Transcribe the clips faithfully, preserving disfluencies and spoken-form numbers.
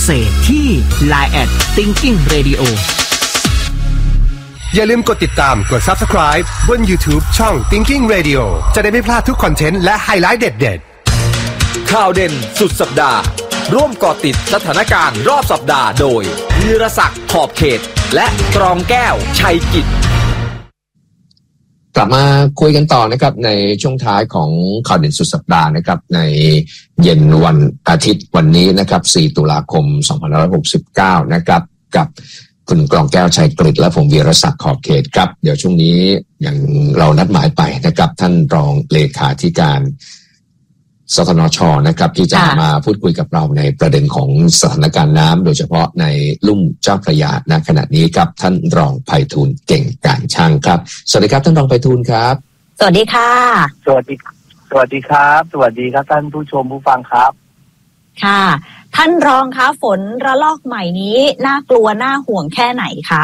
ษตรที่ ไลน์ แอท Thinking Radio อย่าลืมกดติดตามกด Subscribe บน YouTube ช่อง Thinking Radio จะได้ไม่พลาดทุกคอนเทนต์และไฮไลท์เด็ดๆข่าวเด่นสุดสัปดาห์ร่วมเกาะติดสถานการณ์รอบสัปดาห์โดยวีรศักดิ์ขอบเขตและกรองแก้วชัยกิจกลับมาคุยกันต่อนะครับในช่วงท้ายของข่าวเด่นสุดสัปดาห์นะครับในเย็นวันอาทิตย์วันนี้นะครับสี่ตุลาคมสองพันห้าร้อยหกสิบเก้านะครับกับคุณกรองแก้วชัยกฤษและผมวีรศักดิ์ขอบเขตครับเดี๋ยวช่วงนี้อย่างเรานัดหมายไปนะครับท่านรองเลขาธิการสทนช.นะครับที่จะมาพูดคุยกับเราในประเด็นของสถานการณ์น้ำโดยเฉพาะในลุ่มเจ้าพระยาณขณะนี้ครับท่านรองไพฑูรย์เก่งการช่างครับสวัสดีครับท่านรองไพฑูรย์ครับสวัสดีค่ะสวัสดีสวัสดีครับสวัสดีครับท่านผู้ชมผู้ฟังครับค่ะท่านรองคะฝนระลอกใหม่นี้น่ากลัวน่าห่วงแค่ไหนคะ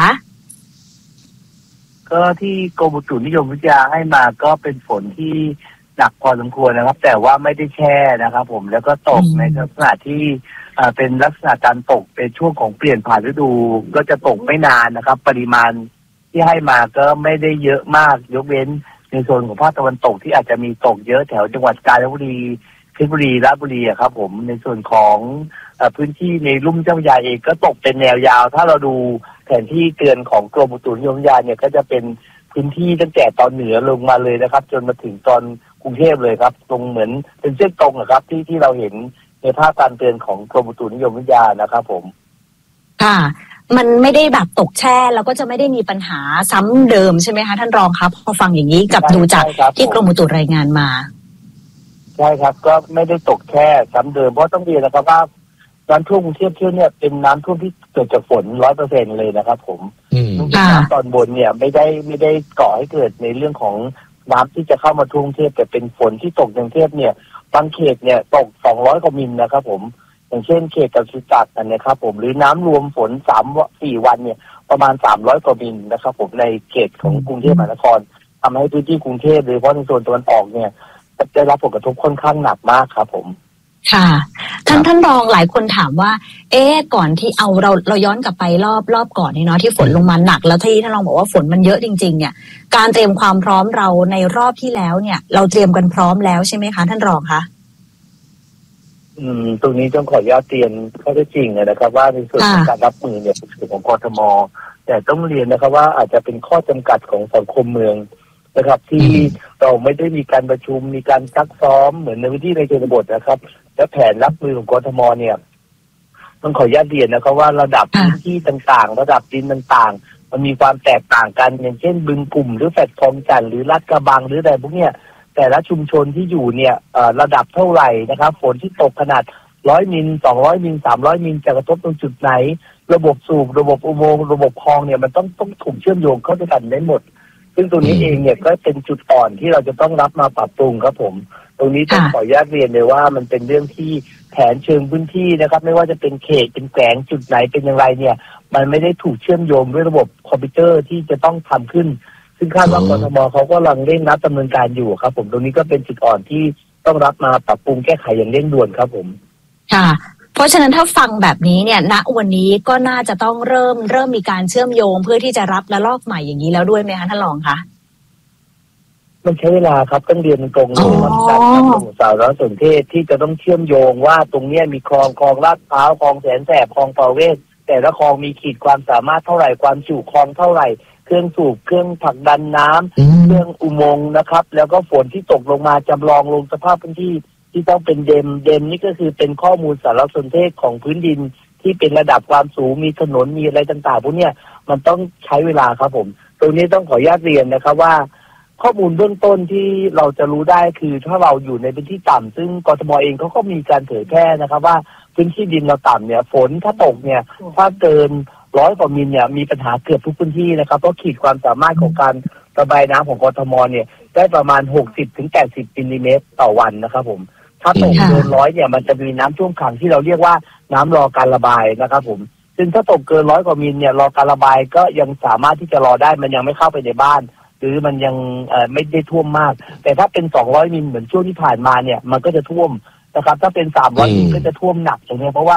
ก็ที่กรมอุตุนิยมวิทยาให้มาก็เป็นฝนที่หนักพอสมควรนะครับแต่ว่าไม่ได้แช่นะครับผมแล้วก็ตกในลักษณะที่เป็นลักษณะการตกเป็นช่วงของเปลี่ยนผ่านฤดูก็จะตกไม่นานนะครับปริมาณที่ให้มาก็ไม่ได้เยอะมากยกเว้นในโซนของภาคตะวันตกที่อาจจะมีตกเยอะแถวจังหวัดกาญจนบุรีเพชรบุรีราชบุรีครับผมในส่วนของพื้นที่ในลุ่มเจ้าพระยาเองก็ตกเป็นแนวยาวถ้าเราดูแผนที่เตือนของกรมอุตุนิยมวิทยาเนี่ยก็จะเป็นพื้นที่ตั้งแต่ตอนเหนือลงมาเลยนะครับจนมาถึงตอนกรุงเทพเลยครับตรงเหมือนเป็นเส้นตรงนะครับที่ที่เราเห็นในภาพการเตือนของกรมอุตุนิยมวิทยานะครับผมค่ะมันไม่ได้แบบตกแช่แล้วก็จะไม่ได้มีปัญหาซ้ำเดิมใช่ไหมคะท่านรองครับพอฟังอย่างนี้กับดูจากที่กรมอุตุรายงานมาใช่ครับก็ไม่ได้ตกแช่ซ้ำเดิมเพราะต้องเรียนนะครับว่าน้ำท่วมกรุงเทพเที่ยวเนี่ยเป็นน้ำท่วมที่เกิดจากฝนร้อยเปอร์เซ็นต์เลยนะครับผมน้ำตอนบนเนี่ยไม่ได้ไม่ได้ก่อให้เกิดในเรื่องของน้ำที่จะเข้ามาท่วมกรุงเทพแต่เป็นฝนที่ตกในกรุงเทพเนี่ยบางเขตเนี่ยตกสองร้อยกว่ามิลนะครับผมอย่างเช่นเขตจตุจักรนะครับผมหรือน้ำรวมฝนสาม สี่วันเนี่ยประมาณสามร้อยกว่ามิลนะครับผมในเขตของกรุงเทพมหานครทำให้พื้นที่กรุงเทพโดยเฉพาะในโซนตะวันออกเนี่ยได้รับผลกระทบค่อนข้างหนักมากครับผมค่ะท่านท่านรองหลายคนถามว่าเอ๊ะก่อนที่เอาเราเราย้อนกลับไปรอบรอบก่อนนี่เนาะที่ฝนลงมาหนักแล้วที่ท่านรองบอกว่าฝนมันเยอะจริงๆเนี่ยการเตรียมความพร้อมเราในรอบที่แล้วเนี่ยเราเตรียมกันพร้อมแล้วใช่ไหมคะท่านรองคะอืมตรงนี้ต้องขออนุญาตเตือนข้อเท็จจริงนะครับว่าในส่วนของการรับมือเนี่ยเป็นส่วนของกทมแต่ต้องเรียนนะครับว่าอาจจะเป็นข้อจำกัดของสังคมเมืองนะครับที่เราไม่ได้มีการประชุมมีการซักซ้อมเหมือนในพื้นที่ในชนบทนะครับและแผนรับมือของกทมเนี่ยต้องขออนุญาตเรียนนะครับว่าระดับพื้นที่ต่างๆระดับดินต่างๆมันมีความแตกต่างกันอย่างเช่นบึงกลุ่มหรือแฟลตคลองจันทร์หรือลาดกระบังหรืออะไรพวกเนี้ยแต่ละชุมชนที่อยู่เนี่ยระดับเท่าไหร่นะครับฝนที่ตกขนาดร้อยมิลสองร้อยมิลสามร้อยมิลจะกระทบตรงจุดไหนระบบสูบระบบอุโมงค์ระบบคลองเนี่ยมันต้องต้องถูกเชื่อมโยงเข้าด้วยกันได้หมดซึ่งตรงนี้เองเนี่ยก็เป็นจุดอ่อนที่เราจะต้องรับมาปรับปรุงครับผมตรงนี้ต้องขออนุญาตเรียนเลยว่ามันเป็นเรื่องที่แผนเชิงพื้นที่นะครับไม่ว่าจะเป็นเขตเป็นแขวงจุดไหนเป็นอย่างไรเนี่ยมันไม่ได้ถูกเชื่อมโยงด้วยระบบคอมพิวเตอร์ที่จะต้องทำขึ้นซึ่งคาดว่ากทมเขาก็กำลังเร่งรัดดำเนินการอยู่ครับผมตรงนี้ก็เป็นจุดอ่อนที่ต้องรับมาปรับปรุงแก้ไขอย่างเร่งด่วนครับผมค่ะเพราะฉะนั้นถ้าฟังแบบนี้เนี่ยณวันนี้ก็น่าจะต้องเริ่มเริ่มมีการเชื่อมโยงเพื่อที่จะรับระลอกใหม่อย่างนี้แล้วด้วยไหมคะท่านรองคะมันใช้เวลาครับต้องเรียนตรงๆมันการทำของสารสนเทศที่จะต้องเชื่อมโยงว่าตรงนี้มีคลองคลองลาดพร้าวคลองแสนแสบคลองประเวศแต่ละคลองมีขีดความสามารถเท่าไหร่ความจุคลองเท่าไหร่เครื่องสูบเครื่องผลักดันน้ำเครื่องอุโมงค์นะครับแล้วก็ฝนที่ตกลงมาจำลองลงสภาพพื้นที่ที่ต้องเป็นเดมเดมนี่ก็คือเป็นข้อมูลสารสนเทศของพื้นดินที่เป็นระดับความสูงมีถนนมีอะไรต่างๆพวกนี้มันต้องใช้เวลาครับผมตรงนี้ต้องขออนุญาตเรียนนะครับว่าข้อมูลเบื้องต้นที่เราจะรู้ได้คือถ้าเราอยู่ในพื้นที่ต่ำซึ่งกทมเองเขาก็มีการเผยแพร่นะครับว่าพื้นที่ดินเราต่ำเนี่ยฝนถ้าตกเนี่ยถ้าเกินร้อยกว่ามิลเนี่ยมีปัญหาเกือบทุกพื้นที่นะครับเพราะขีดความสามารถของการระบายน้ำของกทมเนี่ยได้ประมาณ หกสิบถึงแปดสิบมิลลิเมตรต่อวันนะครับผมถ้าตกเกินร้อยเนี่ยมันจะมีน้ำท่วมขังที่เราเรียกว่าน้ำรอการระบายนะครับผมซึ่งถ้าตกเกินร้อยกว่ามิลเนี่ยรอการระบายก็ยังสามารถที่จะรอได้มันยังไม่เข้าไปในบ้านหรือมันยังเอ่อไม่ได้ท่วมมากแต่ถ้าเป็นสองร้อยมิลเหมือนช่วงที่ผ่านมาเนี่ยมันก็จะท่วมนะครับถ้าเป็นสามร้อยมิลก็จะท่วมหนักตรงนี้เพราะว่าข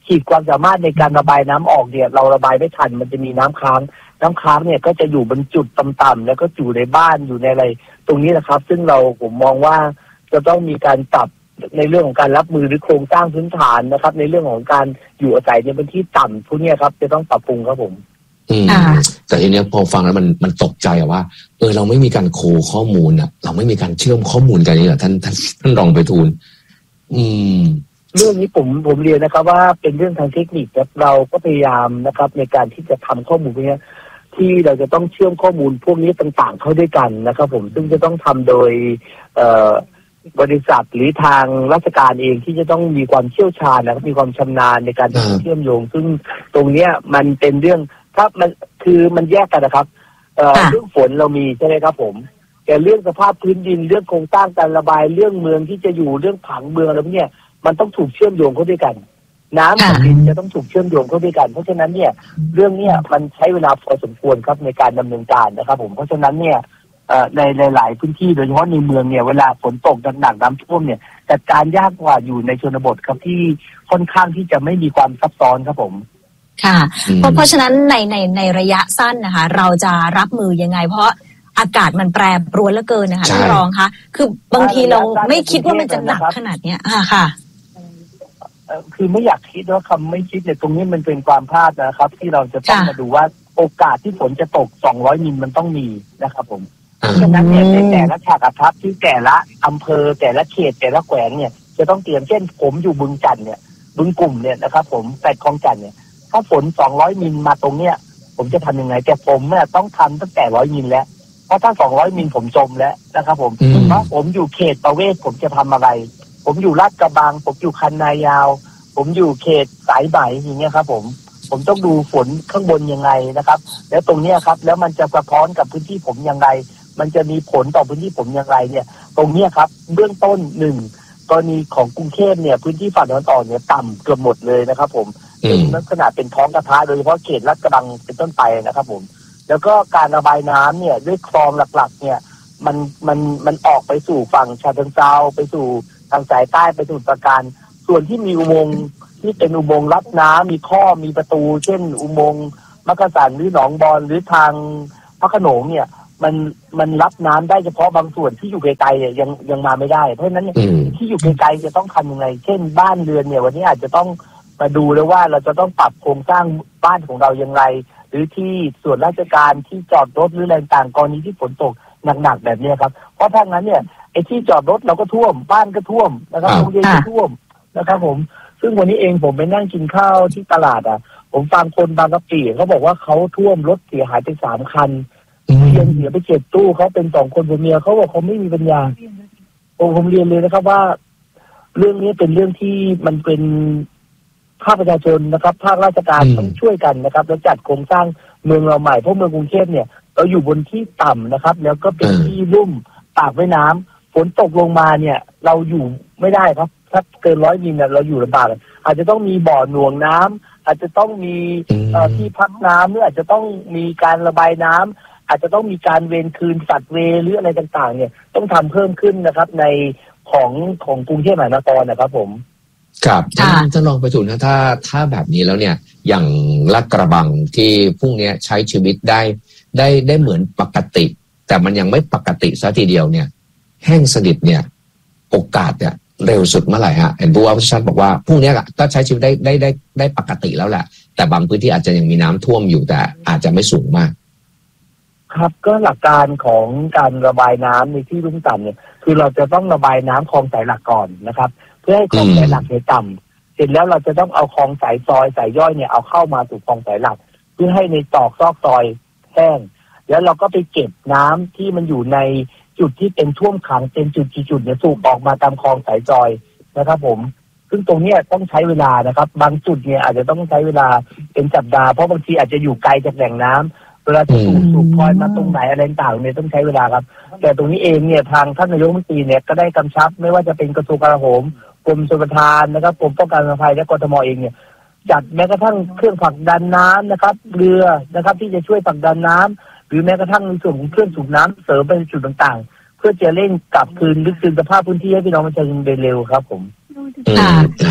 ขีดความสามารถในการระบายน้ำออกเนี่ยเราระบายไม่ทันมันจะมีน้ำค้างน้ำค้างเนี่ยก็จะอยู่บนจุดต่ำๆแล้วก็อยู่ในบ้านอยู่ในอะไรตรงนี้นะครับ ซึ่งเราผมมองว่าจะต้องมีการปรับในเรื่องของการรับมือหรือโครงสร้างพื้นฐานนะครับในเรื่องของการอยู่อาศัยในพื้นที่ต่ำพวกนี้ครับจะต้องปรับปรุงครับผมอืมแต่ทีนี้พอฟังแล้วมันมันตกใจอะว่าเออเราไม่มีการโคข้อมูลอะเราไม่มีการเชื่อมข้อมูลกันนี่เหรอท่านท่านท่านรองไพฑูรย์อืมเรื่องนี้ผมผมเรียนนะครับว่าเป็นเรื่องทางเทคนิคครับเราก็พยายามนะครับในการที่จะทำข้อมูลพวกนี้ที่เราจะต้องเชื่อมข้อมูลพวกนี้ต่างๆเข้าด้วยกันนะครับผมซึ่งจะต้องทำโดยเอ่อบริษัทหรือทางราชการเองที่จะต้องมีความเชี่ยวชาญนะครับมีความชำนาญในการเชื่อมโยงซึ่งตรงเนี้ยมันเป็นเรื่องถ้ามันคือมันแยกกันนะครับเอ่อเรื่องฝนเรามีใช่ไหมครับผมแต่เรื่องสภาพพื้นดินเรื่องโครงสร้างการระบายเรื่องเมืองที่จะอยู่เรื่องผังเมืองอะไรพวกเนี้ยมันต้องถูกเชื่อมโยงเข้าด้วยกันน้ำกับดินจะต้องถูกเชื่อมโยงเข้าด้วยกันเพราะฉะนั้นเนี่ยเรื่องเนี้ยมันใช้เวลาพอสมควรครับในการดำเนินการนะครับผมเพราะฉะนั้นเนี่ยในหลายๆพื้นที่โดยเฉพาะในเมืองเนี่ยเวลาฝนตกหนักๆน้ำท่วมเนี่ยจัดการยากกว่าอยู่ในชนบทครับที่ค่อนข้างที่จะไม่มีความซับซ้อนครับผมค่ะเพราะเพราะฉะนั้นในในในระยะสั้นนะคะเราจะรับมือยังไงเพราะอากาศมันแปรปรวนเหลือเกินนะคะท่านรองคะคือบางทีเราไม่คิดว่ามันจะหนักขนาดเนี้ยค่ะค่ะคือไม่อยากคิดว่าคำไม่คิดเนี่ยตรงนี้มันเป็นความพลาดนะครับที่เราจะต้องมาดูว่าโอกาสที่ฝนจะตกสองร้อยมิลมันต้องมีนะครับผมเพราะฉะนั้นเนี่ยในแต่ละฉากอทับที่แต่ละอำเภอแต่ละเขตแต่ละแขวงเนี่ยจะต้องเตรียมเช่นผมอยู่บึงจันทร์เนี่ยบึงกลุ่มเนี่ยนะครับผมแปดคลองจันทร์เนี่ยถ้าฝนสองร้อยมิลมาตรงเนี้ยผมจะทำยังไงแต่ผมเนี่ยต้องทำตั้งแต่ร้อยมิลแล้วเพราะถ้าสองร้อยมิลผมจมแล้วนะครับผมเพราะผมอยู่เขตประเวศผมจะทำอะไรผมอยู่ลาดกระบังผมอยู่คันนายาวผมอยู่เขตสายไหมอย่างเงี้ยครับผมผมต้องดูฝนข้างบนยังไงนะครับแล้วตรงเนี้ยครับแล้วมันจะสะท้อนกับพื้นที่ผมยังไงมันจะมีผลต่อพื้นที่ผมยังไงเนี่ยตรงเนี้ยครับเบื้องต้นหนึ่งกรณีของกรุงเทพเนี่ยพื้นที่ฝั่งตะวันออกเนี่ยต่ำเกือบหมดเลยนะครับผมเป็นลักษณะเป็นท้องกระทะโดยเฉพาะเขตลาดกระบังเป็นต้นไปนะครับผมแล้วก็การระบายน้ำเนี่ยด้วยคลองหลักๆเนี่ยมันมันมันออกไปสู่ฝั่งฉะเชิงเทราไปสู่ทางสายใต้ไปสู่ปราการส่วนที่มีอุโมงค์ที่เป็นอุโมงค์รับน้ำมีข้อมีประตูเช่นอุโมงค์มักกะสันหรือหนองบอนหรือทางพระโขนงเนี่ยมันมันรับน้ำได้เฉพาะบางส่วนที่อยู่ไกลๆเนี่ยยังยังมาไม่ได้เพราะฉะนั้นที่อยู่ไกลๆจะต้องทำยังไงเช่นบ้านเรือนเนี่ยวันนี้อาจจะต้องมาดูแล้วว่าเราจะต้องปรับโครงสร้างบ้านของเราอย่างไรหรือที่ส่วนราชการที่จอดรถหรืออะไรต่างกรณีที่ฝนตกหนักๆแบบนี้ครับเพราะถ้างั้นเนี่ยไอ้ที่จอดรถเราก็ท่วมบ้านก็ท่วมนะครับโรงเรียนก็ท่วมนะครับผมซึ่งวันนี้เองผมไปนั่งกินข้าวที่ตลาดอ่ะผมฟังคนบางกะปิเขาบอกว่าเขาท่วมรถเสียหายไปสามคันเรียนเสียไปเจ็ดตู้เขาเป็นสองคนผัวเมียเขาบอกเขาไม่มีปัญญาโอ้ผมเรียนเลยนะครับว่าเรื่องนี้เป็นเรื่องที่มันเป็นภาคประชาชนนะครับภาคราชการต้องช่วยกันนะครับแล้วจัดโครงสร้างเมืองเราใหม่เพราะเมืองกรุงเทพเนี่ยเราอยู่บนที่ต่ำนะครับแล้วก็เป็นที่ลุ่มตากไว้น้ำฝนตกลงมาเนี่ยเราอยู่ไม่ได้ครับถ้าเกินร้อยมิลเนี่ยเราอยู่ลำบากอาจจะต้องมีบ่อหน่วงน้ำอาจจะต้องมีที่พักน้ำหรืออาจจะต้องมีการระบายน้ำอาจจะต้องมีการเวรคืนสัตว์เวรหรืออะไรต่างๆเนี่ยต้องทำเพิ่มขึ้นนะครับในของของกรุงเทพมหานครนะครับผมครับท่านท่านลองไปถูกนะถ้าถ้าแบบนี้แล้วเนี่ยอย่างลาดกระบังที่พรุ่งนี้ใช้ชีวิตได้ได้ได้เหมือนปกติแต่มันยังไม่ปกติซะทีเดียวเนี่ยแห้งสนิทเนี่ยโอกาสเนี่ยเร็วสุดเมื่อไหร่ฮะเห็นผู้ว่าราชการบอกว่าพรุ่งนี้ก็ใช้ชีวิตได้ได้ได้ได้ปกติแล้วแหละแต่บางพื้นที่อาจจะยังมีน้ำท่วมอยู่แต่อาจจะไม่สูงมากครับก็หลักการของการระบายน้ำในที่ลุ่มต่ำเนี่ยคือเราจะต้องระบายน้ำคลองสายหลักก่อนนะครับเพื่อให้คลองสายหลักเนี่ยต่ำเสร็จแล้วเราจะต้องเอาคลองสายซอยสายย่อยเนี่ยเอาเข้ามาสู่คลองสายหลักเพื่อให้ในตอกซอกซอยแห้งแล้วเราก็ไปเก็บน้ำที่มันอยู่ในจุดที่เป็นท่วมขังเป็นจุดกี่จุดเนี่ยสูบออกมาตามคลองสายซอยนะครับผมซึ่งตรงนี้ต้องใช้เวลานะครับบางจุดเนี่ยอาจจะต้องใช้เวลาเป็นสัปดาห์เพราะบางทีอาจจะอยู่ไกลจากแหล่งน้ำเวลาจะสูบสูบพลอยมาตรงไหนอะไรต่างๆเนี่ยต้องใช้เวลาครับแต่ตรงนี้เองเนี่ยทางท่านนายกรัฐมนตรีเนี่ยก็ได้กำชับไม่ว่าจะเป็นกระทรวงกลาโหมกรมชลประทานนะครับกรมป้องกันภัยและกทมเองเนี่ยจัดแม้กระทั่งเครื่องผลักดันน้ำนะครับเรือนะครับที่จะช่วยผลักดันน้ำหรือแม้กระทั่งในส่วนของเครื่องสูบน้ำเสริมไปในจุดต่างๆเพื่อจะเร่งกลับคืนลึกคืนสภาพพื้นที่ให้พี่น้องประชาชนโดยเร็วครับผมอืม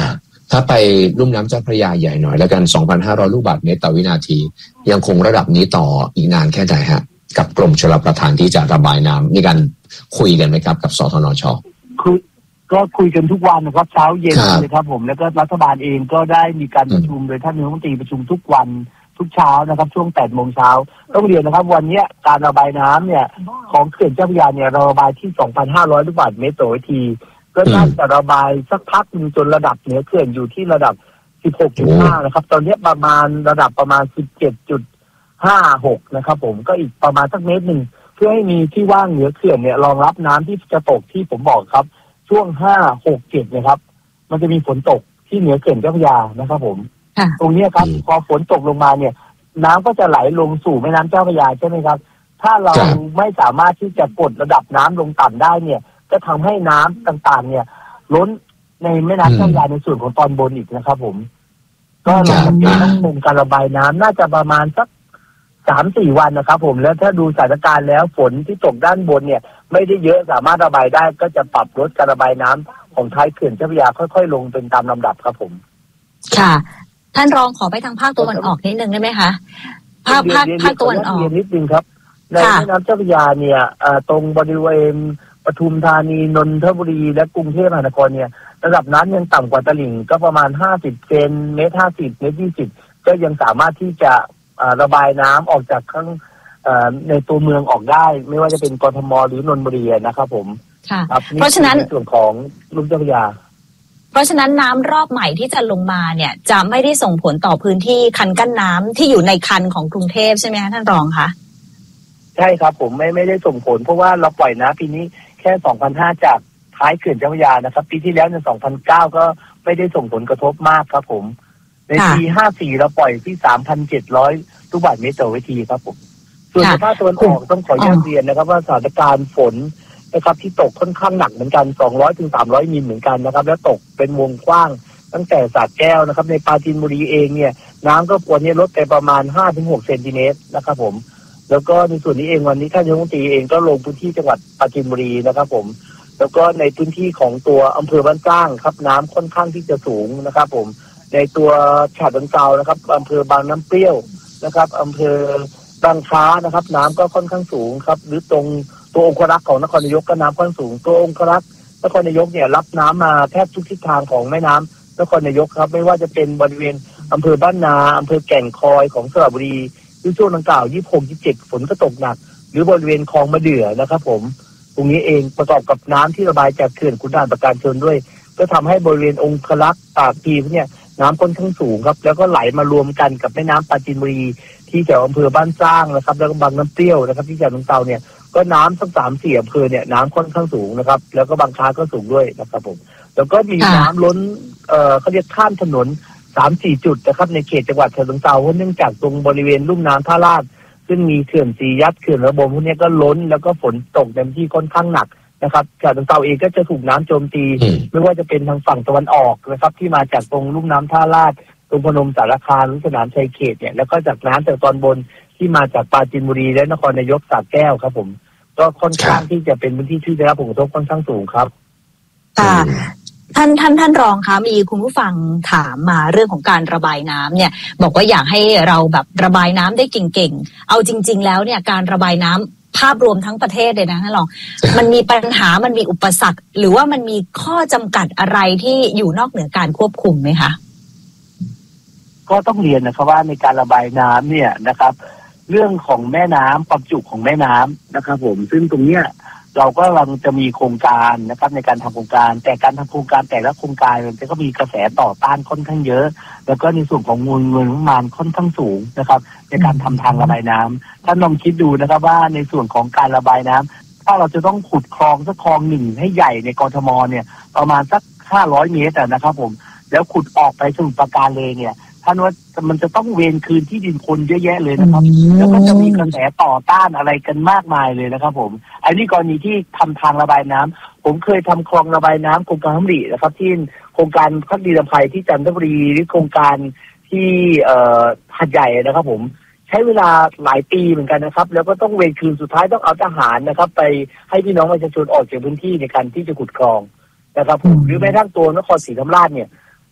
ถ้าไปลุ่มน้ำเจ้าพระยาใหญ่หน่อยแล้วกัน สองพันห้าร้อย ลูกบาศก์เมตรต่อวินาทียังคงระดับนี้ต่ออีกนานแค่ไหนฮะกับกรมชลประทานที่จะระบายน้ำมีการคุยกันไหมครับกับสทนช. คือก็คุยกันทุกวันนะครับเช้าเย็นเลยครับผมแล้วก็รัฐบาลเองก็ได้มีการประชุมโดยท่านนายกรัฐมนตรีประชุมทุกวันทุกเช้านะครับช่วงแปดโมงเช้าต้องเรียนนะครับวันนี้การระบายน้ำเนี่ยของเขื่อนเจ้าพระยาเนี่ยเราระบายที่ สองพันห้าร้อย ลูกบาศก์เมตรต่อวินาทีก็น่าจะระบายสักพักนึงจนระดับเหนือเขื่อนอยู่ที่ระดับ สิบหกจุดห้า นะครับตอนนี้ประมาณระดับประมาณ สิบเจ็ดจุดห้าหก นะครับผมก็อีกประมาณสักเมตรนึงเพื่อให้มีที่ว่างเหนือเขื่อนเนี่ยรองรับน้ำที่จะตกที่ผมบอกครับช่วงห้า หก เจ็ดนะครับมันจะมีฝนตกที่เหนือเขื่อนเจ้าพระยานะครับผมตรงนี้ครับพอฝนตกลงมาเนี่ยน้ำก็จะไหลลงสู่แม่น้ำเจ้าพระยาใช่ไหมครับถ้าเราไม่สามารถที่จะกดระดับน้ำลงต่ำได้เนี่ยก็ทำให้น้ำต่างๆเนี่ยล้นในแม่น้ำเจ้าพระยาในส่วนของตอนบนอีกนะครับผมก็เราจะมีต้องคุมการระบายน้ำน่าจะประมาณสักสามสี่วันนะครับผมแล้วถ้าดูสถานการณ์แล้วฝนที่ตกด้านบนเนี่ยไม่ได้เยอะสามารถระบายได้ก็จะปรับลดการระบายน้ำของท้ายเขื่อนเจ้าพระยาค่อยๆลงเป็นตามลำดับครับผมค่ะท่านรองขอไปทางภาคตะวันออกนิดนึงได้ไหมคะภาคภาคภาคตะวันออกนิดนึงครับในแม่น้ำเจ้าพระยาเนี่ยตรงบริเวณปทุมธานีนนทบุรีและกรุงเทพมหานครเนี่ยระดับน้ำยังต่ำกว่าตลิ่งก็ประมาณห้าสิบเซนเมตรห้าสิบเมตรยี่สิบก็ยังสามารถที่จะระบายน้ำออกจากข้างในตัวเมืองออกได้ไม่ว่าจะเป็นกทมหรือนนทบุรีนะครับผมค่ะเพราะฉะนั้นส่วนของลุ่มเจ้าพระยาเพราะฉะนั้นน้ำรอบใหม่ที่จะลงมาเนี่ยจะไม่ได้ส่งผลต่อพื้นที่คันกั้นน้ำที่อยู่ในคันของกรุงเทพใช่ไหมคะท่านรองคะใช่ครับผมไม่ไม่ได้ส่งผลเพราะว่าเราปล่อยน้ำปีนี้แค่ สองพันห้าร้อย จากท้ายเขื่อนเจ้าพระยานะครับปีที่แล้วในสองพันเก้าก็ไม่ได้ส่งผลกระทบมากครับผมในปีห้าสิบสี่เราปล่อยที่ สามพันเจ็ดร้อย ลูกบาศก์เมตรต่อวินาทีครับผมส่วนภาคตะวันออกต้องขออนุญาตเรียนนะครับว่าสถานการณ์ฝนนะครับที่ตกค่อนข้างหนักเหมือนกันสองร้อยถึงสามร้อยมิลเหมือนกันนะครับแล้วตกเป็นวงกว้างตั้งแต่สระแก้วนะครับในปราจีนบุรีเองเนี่ยน้ำก็วันนี้ลดไปประมาณ ห้าถึงหก เซนติเมตรนะครับผมแล้วก็ในส่วนนี้เองวันนี้ท่านนายกรัฐมนตรีเองก็ลงพื้นที่จังหวัดปราจีนบุรีนะครับผมแล้วก็ในพื้นที่ของตัวอำเภอบ้านสร้างครับน้ำค่อนข้างที่จะสูงนะครับผมในตัวฉะเชิงเทรานะครับอำเภอบางน้ำเปรี้ยวนะครับอำเภอบางคล้านะครับน้ำก็ค่อนข้างสูงครับหรือตรงตัวองครักษ์ของนครนายกก็น้ำค่อนข้างสูงตัวองครักษ์นครนายกเนี่ยรับน้ำมาแทบทุกทิศทางของแม่น้ำนครนายกครับไม่ว่าจะเป็นบริเวณอำเภอบ้านนาอำเภอแก่งคอยของสระบุรีที่ช่วงดังกล่าวยี่สิบหก ยี่สิบเจ็ดฝนก็ตกหนักหรือบริเวณคลองมะเดื่อนะครับผมตรงนี้เองประกอบกับน้ำที่ระบายจากเขื่อนขุนด่านประการชนด้วยก็ทำให้บริเวณองครักษ์ปากพีเนี่ยน้ำค่อนข้างสูงครับแล้วก็ไหลมารวมกันกับแม่น้ำปราจีนบุรีที่แถวอำเภอบ้านสร้างนะครับแล้วก็บางน้ำเปรี้ยวนะครับที่ฉะเชิงเทราเนี่ยก็น้ำสักสามสี่อำเภอเนี่ยน้ำค่อนข้างสูงนะครับแล้วก็บางคล้าก็สูงด้วยนะครับผมแล้วก็มีน้ำล้นเอ่อเขาเรียกข้ามถนน สามสี่ จุดนะครับในเขตจังหวัดฉะเชิงเทราเพราะเนื่องจากตรงบริเวณลุ่มน้ำท่าลาดซึ่งมีเขื่อนสียัดเขื่อนระบมพวกนี้ก็ล้นแล้วก็ฝนตกเต็มที่ค่อนข้างหนักนะครับฉะเชิงเทราเองก็จะถูกน้ำโจมตีไม่ว่าจะเป็นทางฝั่งตะวันออกนะครับที่มาจากตรงลุ่มน้ำท่าลาดตรงพนมสารคามหรือสนามชัยเขตเนี่ยแล้วก็จากน้ำจากตอนบนที่มาจากปราจีนบุรีและนครนายกสระแก้วครับผมก็ค่อนข้างที่จะเป็นพื้นที่ที่ได้รับผลกระทบค่อนข้างสูงครับค่ะท่านท่านท่านรองคะมีคุณผู้ฟังถามมาเรื่องของการระบายน้ำเนี่ยบอกว่าอยากให้เราแบบระบายน้ำได้เก่งๆเอาจริงๆแล้วเนี่ยการระบายน้ำภาพรวมทั้งประเทศเลยนะท่านรองมันมีปัญหามันมีอุปสรรคหรือว่ามันมีข้อจำกัดอะไรที่อยู่นอกเหนือการควบคุมไหมคะก็ต้องเรียนนะครับว่าในการระบายน้ำเนี่ยนะครับเรื่องของแม่น้ำความจุของแม่น้ำนะครับผมซึ่งตรงเนี้ยเราก็กำลังจะมีโครงการนะครับในการทำโครงการแต่การทำโครงการแต่ละโครงการมันก็มีกระแสต่อต้านค่อนข้างเยอะแล้วก็ในส่วนของเงินเงินประมาณค่อนข้างสูงนะครับในการทำทางระบายน้ำท่านลองคิดดูนะครับว่าในส่วนของการระบายน้ำถ้าเราจะต้องขุดคลองสักคลองหนึ่งให้ใหญ่ในกทมเนี่ยประมาณสักห้าร้อยเมตรนะครับผมแล้วขุดออกไปสมุทรปราการเลยเนี่ยท่านว่ามันจะต้องเวรคืนที่ดินคนเยอะแยะเลยนะครับแล้วก็จะมีกระแสต่อต้านอะไรกันมากมายเลยนะครับผมอันนี้กรณีที่ทำทางระบายน้ำผมเคยทำคลองระบายน้ำโครงการฮัมรีนะครับที่โครงการพักดีลำไพที่จันทบุรีหรือโครงการที่เอ่อหาดใหญ่นะครับผมใช้เวลาหลายปีเหมือนกันนะครับแล้วก็ต้องเวรคืนสุดท้ายต้องเอาทหารนะครับไปให้พี่น้องประชาชนออกจากพื้นที่ในการที่จะขุดคลองนะครับผมหรือแม้ทั้งตัวนครศรีธรรมราชเนี่ย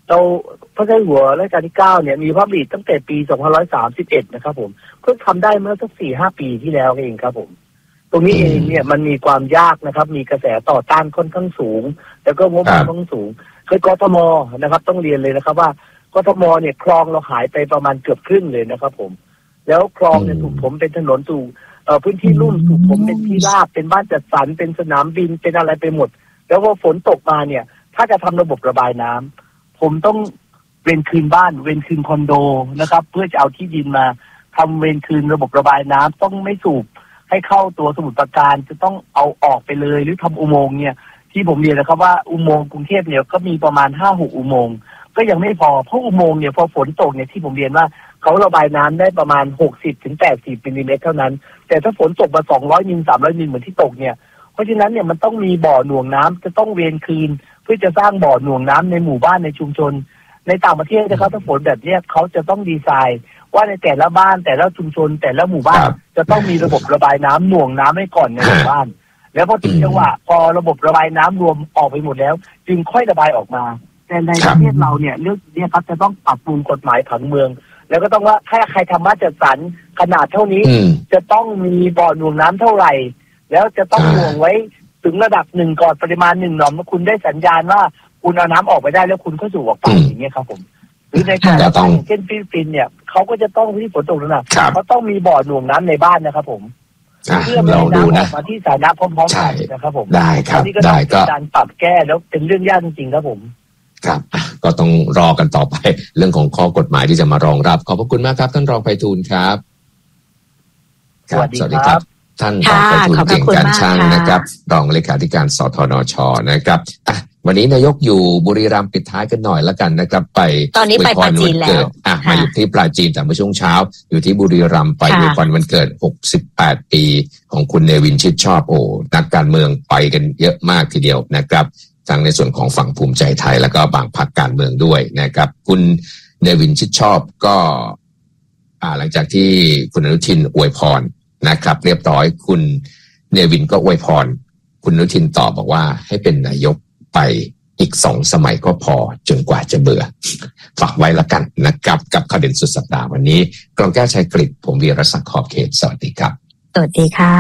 เราพระเจ้าอยู่หัวรัชกาลที่เก้าเนี่ยมีพระราชบัญญัติตั้งแต่ปีสองพันหนึ่งร้อยสามสิบเอ็ดนะครับผมเพิ่งทำได้เมื่อสัก สี่ห้า ปีที่แล้วเองครับผมตรงนี้เองเนี่ยมันมีความยากนะครับมีกระแสต่อต้านค่อนข้างสูงแล้วก็งบประมาณค่อนข้างสูงคือกทมนะครับต้องเรียนเลยนะครับว่ากทมเนี่ยคลองเราหายไปประมาณเกือบครึ่งเลยนะครับผมแล้วคลองเนี่ยถูกถมเป็นถนนสู่เอ่อพื้นที่ลุ่มถูกถมเป็นที่ราบเป็นบ้านจัดสรรเป็นสนามบินเป็นอะไรไปหมดแล้วพอฝนตกมาเนี่ยถ้าจะทำระบบระบายน้ำผมต้องเวนคืนบ้านเวนคืนคอนโดนะครับเพื่อจะเอาที่ดินมาทำเวนคืนระบบระบายน้ำต้องไม่สูบให้เข้าตัวสมุทรปราการจะต้องเอาออกไปเลยหรือทำอุโมงค์เนี่ยที่ผมเรียนนะครับว่าอุโมงค์กรุงเทพเนี่ยก็มีประมาณ ห้าหก อุโมงค์ก็ยังไม่พอเพราะอุโมงค์เนี่ยพอฝนตกเนี่ยที่ผมเรียนว่าเขาระบายน้ำได้ประมาณ หกสิบถึงแปดสิบ มิลลิเมตรเท่านั้นแต่ถ้าฝนตกมาสองร้อยมิลสามร้อยมิลเหมือนที่ตกเนี่ยเพราะฉะนั้นเนี่ยมันต้องมีบ่อหน่วงน้ำจะต้องเวนคืนเพื่อจะสร้างบ่อหน่วงน้ำในหมู่บ้านในชุมชนในต่างประเทศนะครับถ้าฝนแบบนี้เขาจะต้องดีไซน์ว่าในแต่ละบ้านแต่ละชุมชนแต่ละหมู่บ้านจะต้องมีระบบระบายน้ำหน่วงน้ำให้ก่อนในหมู่บ้านแล้วพอถึงจังหวะพอระบบระบายน้ำรวมออกไปหมดแล้วจึงค่อยระบายออกมาแต่ในประเทศเราเนี่ยเรื่องนี้ครับจะต้องปรับปรุงกฎหมายผังเมืองแล้วก็ต้องว่าถ้าใครทำมาจัดสรรขนาดเท่านี้จะต้องมีบ่อหน่วงน้ำเท่าไหร่แล้วจะต้องหน่วงไว้ถึงระดับหนึ่งก่อนปริมาณหนึ่งหน่อมคุณได้สัญญาณว่าคุณเอาน้ำออกไปได้แล้วคุณก็สูบออกไปอย่างเงี้ยครับผมหรือในการต้องเช่นฟิลิปปินส์เนี่ยเขาก็จะต้องที่ฝนตกแล้วนะเขาต้องมีบ่อหน่วงน้ำในบ้านนะครับผมเพื่อไม่ให้น้ำออกมาที่สาธารณะพร้อมๆกันนะครับผมได้ครับนี่ก็ต้องมีการปรับแก้แล้วเป็นเรื่องยากจริงๆครับผมครับก็ต้องรอกันต่อไปเรื่องของข้อกฎหมายที่จะมารองรับขอบพระคุณมากครับท่านรองไพฑูรย์ครับสวัสดีครับท่านรองไพฑูรย์เก่งการช่างนะครับรองเลขาธิการสธนช.นะครับอ่ะวันนี้นายกอยู่บุรีรัมย์ปิดท้ายกันหน่อยแล้วกันนะครับไปตอนนี้ไปปราจีนแล้วอ่ะมาอยู่ที่ปราจีนแต่เมื่อช่วงเช้าอยู่ที่บุรีรัมย์ไปอวยพรวันเกิดหกสิบแปดปีของคุณเนวินชิดชอบโอ้นักการเมืองไปกันเยอะมากทีเดียวนะครับทั้งในส่วนของฝั่งภูมิใจไทยแล้วก็บางพรรคการเมืองด้วยนะครับคุณเนวินชิดชอบก็อ่าหลังจากที่คุณอนุทินอวยพรนะครับเรียบร้อยคุณเนวินก็อวยพรคุณอนุทินตอบบอกว่าให้เป็นนายกไปอีกสองสมัยก็พอจนกว่าจะเบื่อฝากไว้ละกันนะครับกับข่าวเด่นสุดสัปดาห์วันนี้กรองแก้วชัยกฤษผมวีรศักดิ์ขอบเขตสวัสดีครับสวัสดีค่ะ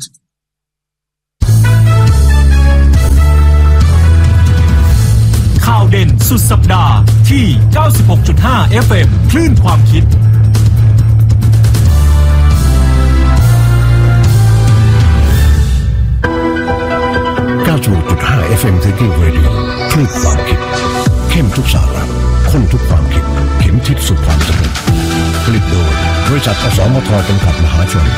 ข่าวเด่นสุดสัปดาห์ที่ เก้าสิบหกจุดห้า เอฟ เอ็ม คลื่นความคิดเก้าสิบหกจุดห้า เอฟ เอ็ม Thinking Radio คลื่นความคิดเข้มทุกสาระข้นทุกความคิดเข็มทิศสู่ความสำเร็จผลิตโดยบริษัทอสมทจำกัดมหาชน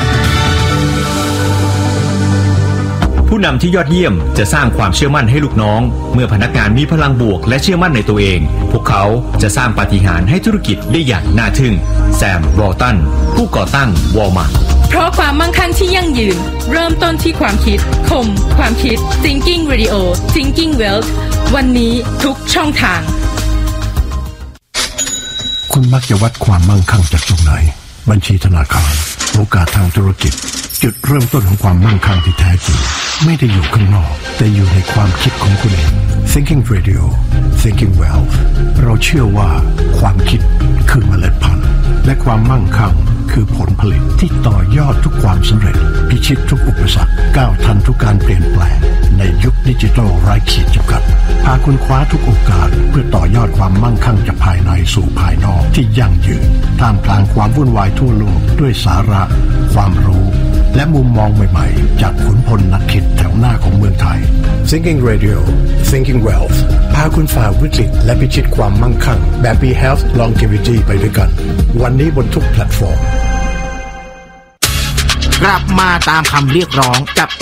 ผู้นำที่ยอดเยี่ยมจะสร้างความเชื่อมั่นให้ลูกน้องเมื่อพนักงานมีพลังบวกและเชื่อมั่นในตัวเองพวกเขาจะสร้างปาฏิหาริย์ให้ธุรกิจได้อย่างน่าทึ่งแซม วอลตันผู้ก่อตั้งวอลมาร์ทเพราะความมั่งคั่งที่ยั่งยืนเริ่มต้นที่ความคิดคมความคิด Thinking Radio Thinking Wealth วันนี้ทุกช่องทางคุณมักจะวัดความมั่งคั่งจากตรงไหนบัญชีธนาคารโอกาสทางธุรกิจจุดเริ่มต้นของความมั่งคั่งที่แท้จริงไม่ได้อยู่ข้างนอกแต่อยู่ในความคิดของคุณเอง Thinking Radio Thinking Wealth เราเชื่อว่าความคิดคือเมล็ดพันธุ์และความมั่งคั่งคือผลผลิตที่ต่อยอดทุกความสำเร็จพิชิตทุกอุปสรรคก้าวทันทุกการเปลี่ยนแปลงในยุคดิจิทัลไร้ขีดจำกัดพาคุณคว้าทุกโอกาสเพื่อต่อยอดความมั่งคั่งจากภายในสู่ภายนอกที่ยั่งยืนท่ามกลางความวุ่นวายทั่วโลกด้วยสาระความรู้และมุมมองใหม่ๆจากขุนพลนักคิดแถวหน้าของเมืองไทย Thinking Radio Thinking Wealth พาคุณฝ่าวิกฤตและพิชิตความมั่งคั่งแบบ Health Longevity ไปด้วยกันวันนี้บนทุกแพลตฟอร์มกลับมาตามคำเรียกร้องกับ